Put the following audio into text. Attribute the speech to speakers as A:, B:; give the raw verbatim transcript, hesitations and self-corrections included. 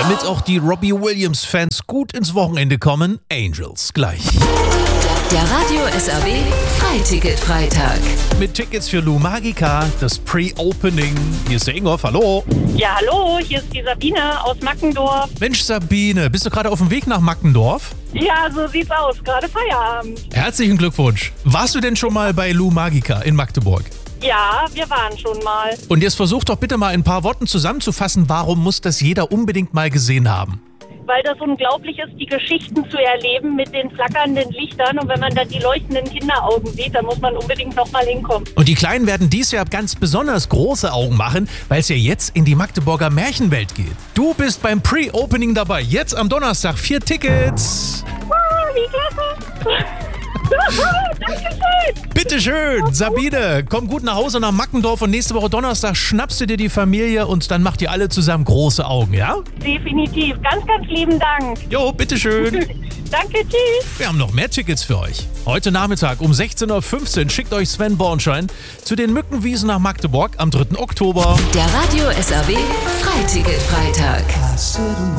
A: Damit auch die Robbie Williams-Fans gut ins Wochenende kommen, Angels gleich.
B: Der Radio S R B Freiticket-Freitag.
A: Mit Tickets für Lou Magica, das Pre-Opening. Hier ist der Ingolf, hallo.
C: Ja, hallo, hier ist die Sabine aus Mackendorf.
A: Mensch Sabine, bist du gerade auf dem Weg nach Mackendorf?
C: Ja, so sieht's aus, gerade Feierabend.
A: Herzlichen Glückwunsch. Warst du denn schon mal bei Lou Magica in Magdeburg?
C: Ja, wir waren schon mal.
A: Und jetzt versuch doch bitte mal in ein paar Worten zusammenzufassen, warum muss das jeder unbedingt mal gesehen haben?
C: Weil das unglaublich ist, die Geschichten zu erleben mit den flackernden Lichtern. Und wenn man dann die leuchtenden Kinderaugen sieht, dann muss man unbedingt nochmal hinkommen.
A: Und die Kleinen werden dies Jahr ganz besonders große Augen machen, weil es ja jetzt in die Magdeburger Märchenwelt geht. Du bist beim Pre-Opening dabei. Jetzt am Donnerstag vier Tickets.
C: Wow, wie klasse. Dankeschön.
A: Bitteschön, Sabine, komm gut nach Hause nach Mackendorf und nächste Woche Donnerstag schnappst du dir die Familie und dann macht ihr alle zusammen große Augen, ja?
C: Definitiv. Ganz, ganz lieben Dank.
A: Jo, bitteschön.
C: Danke, tschüss.
A: Wir haben noch mehr Tickets für euch. Heute Nachmittag um sechzehn Uhr fünfzehn schickt euch Sven Bornschein zu den Mückenwiesen nach Magdeburg am dritten Oktober.
B: Der Radio S R B Freiticket-Freitag.